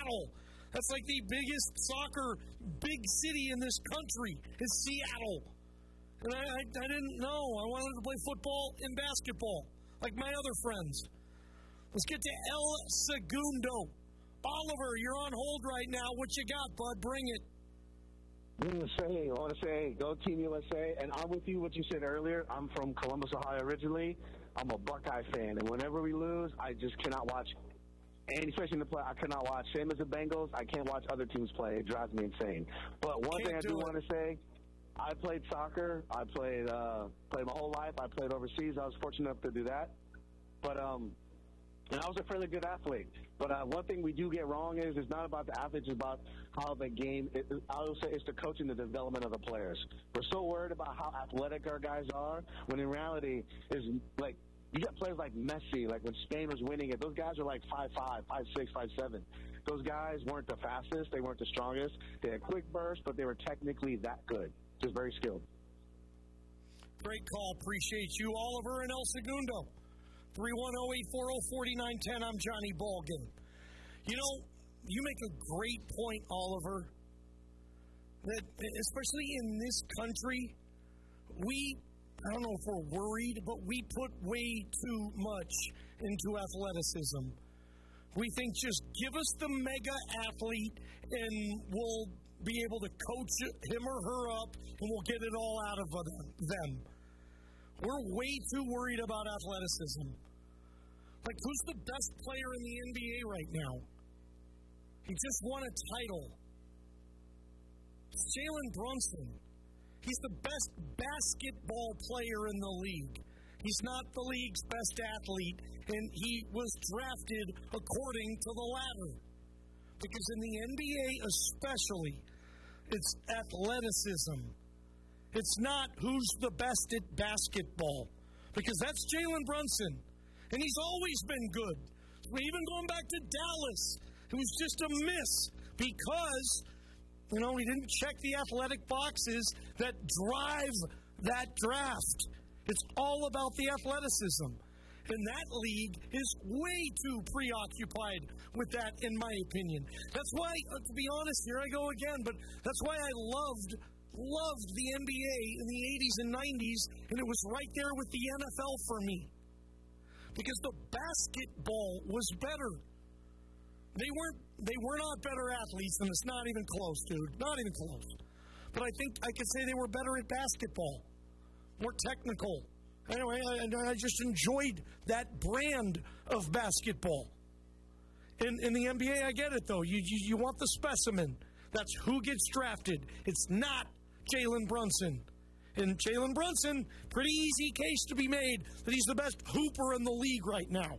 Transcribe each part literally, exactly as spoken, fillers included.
Seattle. That's like the biggest soccer big city in this country is Seattle. And I, I, I didn't know. I wanted to play football and basketball like my other friends. Let's get to El Segundo. Oliver, you're on hold right now. What you got, bud? Bring it. U S A, I want to say, go Team U S A. And I'm with you, what you said earlier. I'm from Columbus, Ohio originally. I'm a Buckeye fan. And whenever we lose, I just cannot watch, and especially in the play, I cannot watch. Same as the Bengals, I can't watch other teams play. It drives me insane. But one can't thing I do, do want to say, I played soccer. I played uh, played my whole life. I played overseas. I was fortunate enough to do that. But um, and I was a fairly good athlete. But uh, one thing we do get wrong is it's not about the athletes, it's about how the game, it, I would say it's the coaching, the development of the players. We're so worried about how athletic our guys are, when in reality, is like, you got players like Messi, like when Spain was winning it, those guys are like five five, five six, five seven. Those guys weren't the fastest, they weren't the strongest. They had quick bursts, but they were technically that good, just very skilled. Great call. Appreciate you, Oliver and El Segundo. three one zero, eight four zero, four nine one zero. I'm Johnny Ballgame. You know, you make a great point, Oliver, that especially in this country, we, I don't know if we're worried, but we put way too much into athleticism. We think just give us the mega athlete and we'll be able to coach him or her up and we'll get it all out of them. We're way too worried about athleticism. Like, who's the best player in the N B A right now? He just won a title. It's Jalen Brunson. He's the best basketball player in the league. He's not the league's best athlete, and he was drafted according to the ladder. Because in the N B A especially, it's athleticism. It's not who's the best at basketball. Because that's Jalen Brunson. And he's always been good. Even going back to Dallas, it was just a miss because, you know, he didn't check the athletic boxes that drive that draft. It's all about the athleticism. And that league is way too preoccupied with that, in my opinion. That's why, to be honest, here I go again, but that's why I loved, loved the N B A in the eighties and nineties, and it was right there with the N F L for me. Because the basketball was better. They weren't they were not better athletes, and it's not even close, dude. Not even close. But I think I could say they were better at basketball. More technical. Anyway, I, I just enjoyed that brand of basketball. In, in the N B A, I get it, though. You, you, you want the specimen. That's who gets drafted. It's not Jalen Brunson. And Jalen Brunson, pretty easy case to be made that he's the best hooper in the league right now.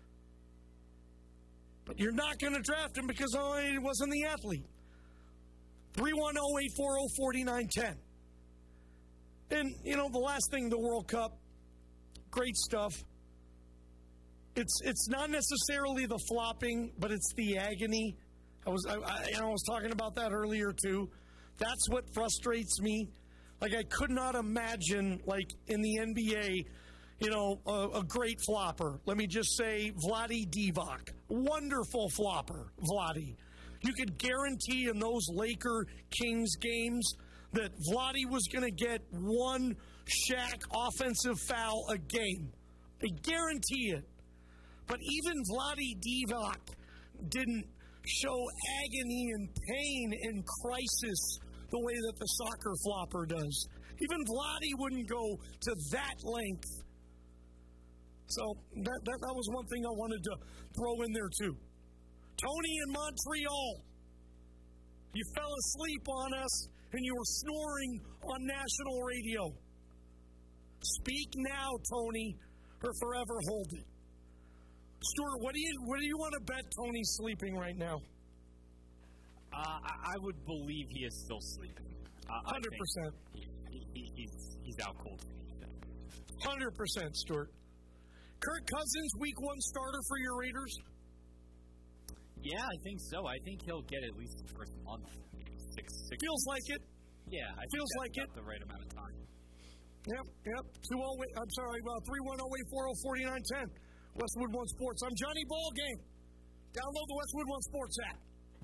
But you're not going to draft him because oh, he wasn't the athlete. three one zero, eight four zero, four nine one zero. And, you know, the last thing, the World Cup, great stuff. It's it's not necessarily the flopping, but it's the agony. I was I, I, you know, I was talking about that earlier, too. That's what frustrates me. Like, I could not imagine, like, in the N B A, you know, a, a great flopper. Let me just say Vlade Divac. Wonderful flopper, Vlade. You could guarantee in those Laker-Kings games that Vlade was going to get one Shaq offensive foul a game. I guarantee it. But even Vlade Divac didn't show agony and pain and crisis the way that the soccer flopper does. Even Vlade wouldn't go to that length. So that, that, that was one thing I wanted to throw in there too. Tony in Montreal, you fell asleep on us and you were snoring on national radio. Speak now, Tony, or forever hold it. Stuart, what do you what do you want to bet Tony's sleeping right now? Uh, I, I would believe he is still sleeping. Uh, one hundred percent. He, he, he's, he's out cold. one hundred percent, Stuart. Kirk Cousins, week one starter for your Raiders? Yeah, I think so. I think he'll get at least the first month. Six, six Feels like it. Yeah, I Feels think like it. The right amount of time. Yep, yep. two oh, I'm sorry, uh, three one zero, eight four zero, four nine one zero. Westwood One Sports. I'm Johnny Ballgame. Download the Westwood One Sports app.